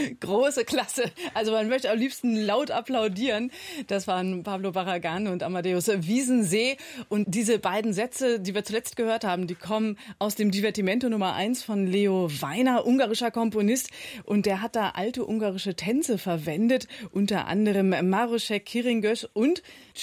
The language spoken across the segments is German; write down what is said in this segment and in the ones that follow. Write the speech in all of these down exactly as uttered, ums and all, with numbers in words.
Große Klasse. Also man möchte am liebsten laut applaudieren. Das waren Pablo Barragán und Amadeus Wiesensee. Und diese beiden Sätze, die wir zuletzt gehört haben, die kommen aus dem Divertimento Nummer eins von Leo Weiner, ungarischer Komponist. Und der hat da alte ungarische Tänze verwendet, unter anderem Marosek Kiringös und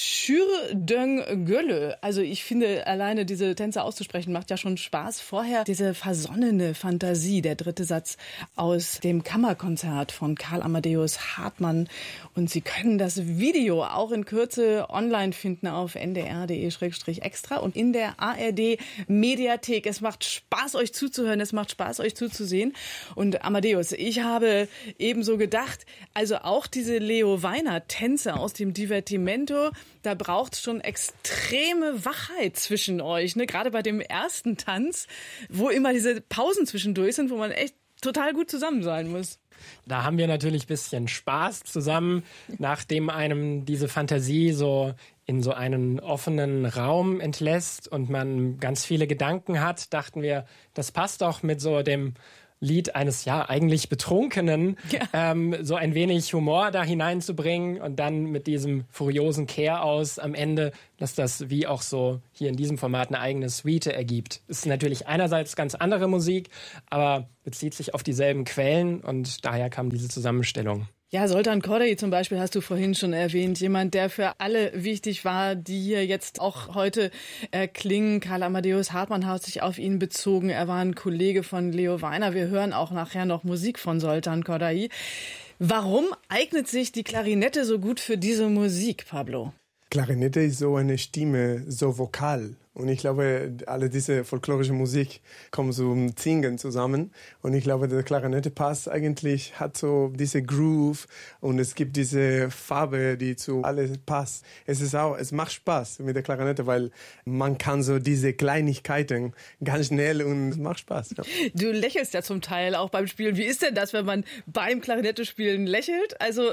Sürdöng Gölle. Also ich finde, alleine diese Tänze auszusprechen, macht ja schon Spaß. Vorher diese versonnene Fantasie, der dritte Satz aus dem Kammerkonzert von Karl Amadeus Hartmann. Und Sie können das Video auch in Kürze online finden auf n d r punkt d e slash extra und in der A R D-Mediathek. Es macht Spaß, euch zuzuhören, es macht Spaß, euch zuzusehen. Und Amadeus, ich habe ebenso gedacht, also auch diese Leo Weiner-Tänze aus dem Divertimento, da braucht es schon extreme Wachheit zwischen euch, ne? Gerade bei dem ersten Tanz, wo immer diese Pausen zwischendurch sind, wo man echt total gut zusammen sein muss. Da haben wir natürlich ein bisschen Spaß zusammen, nachdem einem diese Fantasie so in so einen offenen Raum entlässt und man ganz viele Gedanken hat, dachten wir, das passt doch mit so dem Lied eines, ja, eigentlich Betrunkenen, ja. ähm, so ein wenig Humor da hineinzubringen und dann mit diesem furiosen Kehr aus am Ende, dass das wie auch so hier in diesem Format eine eigene Suite ergibt. Ist natürlich einerseits ganz andere Musik, aber bezieht sich auf dieselben Quellen und daher kam diese Zusammenstellung. Ja, Zoltán Kodály zum Beispiel hast du vorhin schon erwähnt. Jemand, der für alle wichtig war, die hier jetzt auch heute erklingen. Karl Amadeus Hartmann hat sich auf ihn bezogen. Er war ein Kollege von Leo Weiner. Wir hören auch nachher noch Musik von Zoltán Kodály. Warum eignet sich die Klarinette so gut für diese Musik, Pablo? Klarinette ist so eine Stimme, so vokal. Und ich glaube, alle diese folklorische Musik kommen zum Singen zusammen. Und ich glaube, der Klarinette passt eigentlich, hat so diese Groove und es gibt diese Farbe, die zu alles passt. Es ist auch, es macht Spaß mit der Klarinette, weil man kann so diese Kleinigkeiten ganz schnell und es macht Spaß. Ja. Du lächelst ja zum Teil auch beim Spielen. Wie ist denn das, wenn man beim Klarinette-Spielen lächelt? Also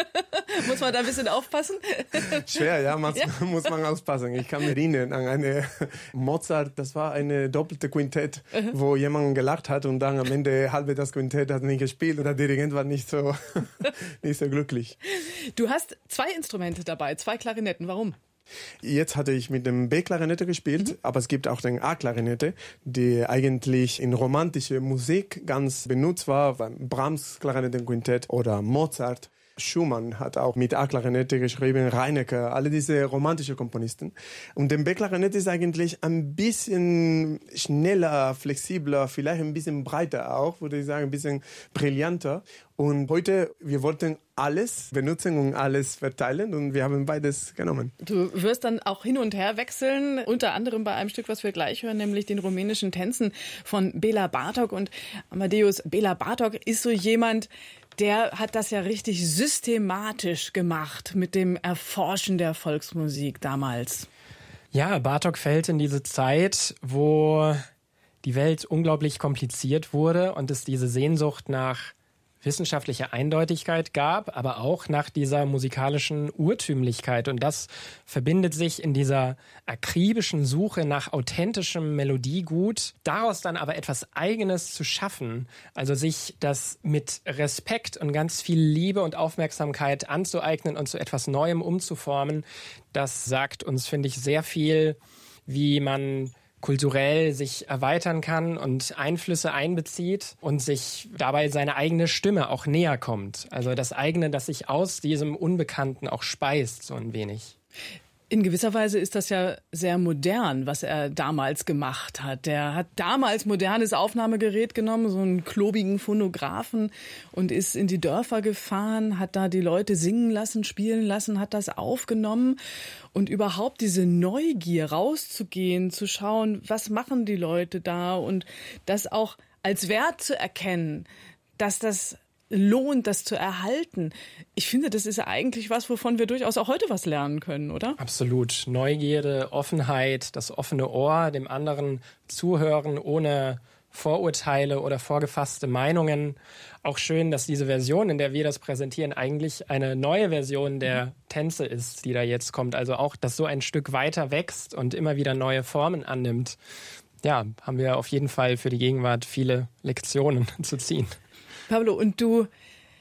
muss man da ein bisschen aufpassen? Schwer, ja, man, ja. muss man aufpassen. Ich kann mich erinnern an eine Mozart, das war eine doppelte Quintett, uh-huh. wo jemand gelacht hat und dann am Ende halbe das Quintett hat nicht gespielt und der Dirigent war nicht so, nicht so glücklich. Du hast zwei Instrumente dabei, zwei Klarinetten. Warum? Jetzt hatte ich mit dem B-Klarinette gespielt, mhm. aber es gibt auch den A-Klarinette, die eigentlich in romantische Musik ganz benutzt war, beim Brahms Klarinettenquintett oder Mozart. Schumann hat auch mit A-Klarinette geschrieben, Reinecke, alle diese romantischen Komponisten. Und der B-Klarinette ist eigentlich ein bisschen schneller, flexibler, vielleicht ein bisschen breiter auch, würde ich sagen, ein bisschen brillanter. Und heute, wir wollten alles benutzen und alles verteilen und wir haben beides genommen. Du wirst dann auch hin und her wechseln, unter anderem bei einem Stück, was wir gleich hören, nämlich den rumänischen Tänzen von Béla Bartók. Und Amadeus, Béla Bartók ist so jemand, der hat das ja richtig systematisch gemacht mit dem Erforschen der Volksmusik damals. Ja, Bartók fällt in diese Zeit, wo die Welt unglaublich kompliziert wurde und es diese Sehnsucht nach wissenschaftliche Eindeutigkeit gab, aber auch nach dieser musikalischen Urtümlichkeit. Und das verbindet sich in dieser akribischen Suche nach authentischem Melodiegut, daraus dann aber etwas Eigenes zu schaffen, also sich das mit Respekt und ganz viel Liebe und Aufmerksamkeit anzueignen und zu etwas Neuem umzuformen. Das sagt uns, finde ich, sehr viel, wie man kulturell sich erweitern kann und Einflüsse einbezieht und sich dabei seine eigene Stimme auch näher kommt. Also das eigene, das sich aus diesem Unbekannten auch speist, so ein wenig. In gewisser Weise ist das ja sehr modern, was er damals gemacht hat. Der hat damals modernes Aufnahmegerät genommen, so einen klobigen Phonographen und ist in die Dörfer gefahren, hat da die Leute singen lassen, spielen lassen, hat das aufgenommen. Und überhaupt diese Neugier, rauszugehen, zu schauen, was machen die Leute da und das auch als Wert zu erkennen, dass das lohnt, das zu erhalten. Ich finde, das ist eigentlich was, wovon wir durchaus auch heute was lernen können, oder? Absolut. Neugierde, Offenheit, das offene Ohr, dem anderen zuhören ohne Vorurteile oder vorgefasste Meinungen. Auch schön, dass diese Version, in der wir das präsentieren, eigentlich eine neue Version der Tänze ist, die da jetzt kommt. Also auch, dass so ein Stück weiter wächst und immer wieder neue Formen annimmt. Ja, haben wir auf jeden Fall für die Gegenwart viele Lektionen zu ziehen. Pablo, und du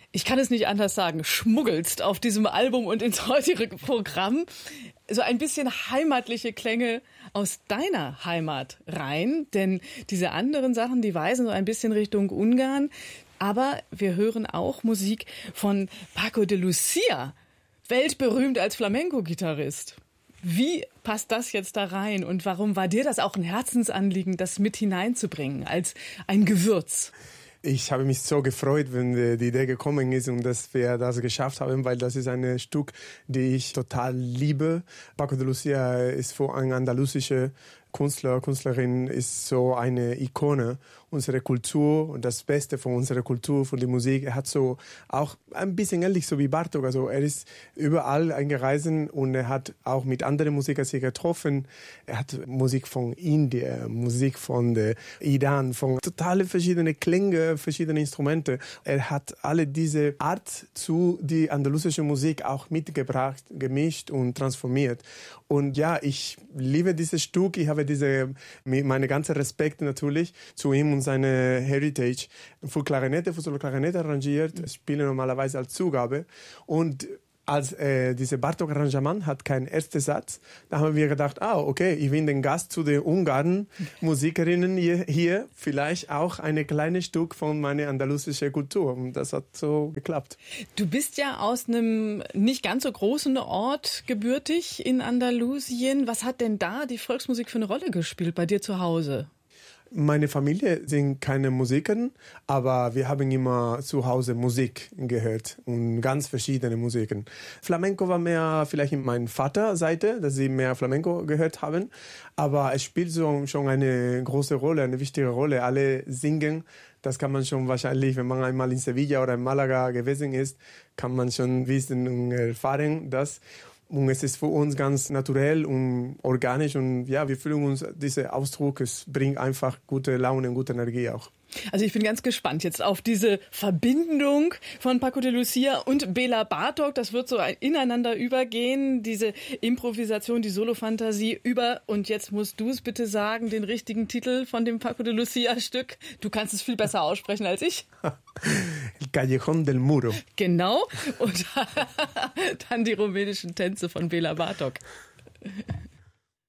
ich kann es nicht anders sagen, schmuggelst auf diesem Album und ins heutige Programm so ein bisschen heimatliche Klänge aus deiner Heimat rein. Denn diese anderen Sachen, die weisen so ein bisschen Richtung Ungarn. Aber wir hören auch Musik von Paco de Lucia, weltberühmt als Flamenco-Gitarrist. Wie passt das jetzt da rein und warum war dir das auch ein Herzensanliegen, das mit hineinzubringen als ein Gewürz? Ich habe mich so gefreut, wenn die Idee gekommen ist und dass wir das geschafft haben, weil das ist ein Stück, die ich total liebe. Paco de Lucia ist vor ein andalusischer Künstler, Künstlerin, ist so eine Ikone unserer Kultur und das Beste von unserer Kultur, von der Musik. Er hat so auch ein bisschen ähnlich so wie Bartók, also er ist überall eingereist und er hat auch mit anderen Musikern sich getroffen. Er hat Musik von Indien, Musik von der Iran, von totale verschiedene Klänge, verschiedene Instrumente. Er hat alle diese Art zu die andalusische Musik auch mitgebracht, gemischt und transformiert. Und ja, ich liebe dieses Stück. Ich habe diese, meine ganze Respekt natürlich zu ihm und seine Heritage. Für Klarinette, für Solo Klarinette arrangiert, spiele normalerweise als Zugabe. Und als äh, diese Bartók-Arrangement hat keinen ersten Satz, da haben wir gedacht, ah, okay, ich bin den Gast zu den Ungarn Musikerinnen hier, hier, vielleicht auch ein kleines Stück von meiner andalusischen Kultur. Und das hat so geklappt. Du bist ja aus einem nicht ganz so großen Ort gebürtig in Andalusien. Was hat denn da die Volksmusik für eine Rolle gespielt bei dir zu Hause? Meine Familie sind keine Musiker, aber wir haben immer zu Hause Musik gehört und ganz verschiedene Musiken. Flamenco war mehr vielleicht in meiner Vaterseite, dass sie mehr Flamenco gehört haben, aber es spielt so schon eine große Rolle, eine wichtige Rolle. Alle singen, das kann man schon wahrscheinlich, wenn man einmal in Sevilla oder in Malaga gewesen ist, kann man schon wissen und erfahren, dass und es ist für uns ganz naturell und organisch und ja, wir fühlen uns, dieser Ausdruck, es bringt einfach gute Laune und gute Energie auch. Also ich bin ganz gespannt jetzt auf diese Verbindung von Paco de Lucia und Béla Bartók. Das wird so ineinander übergehen, diese Improvisation, die Solofantasie über. Und jetzt musst du es bitte sagen, den richtigen Titel von dem Paco de Lucia-Stück. Du kannst es viel besser aussprechen als ich. El Callejón del Muro. Genau. Und dann die rumänischen Tänze von Béla Bartók.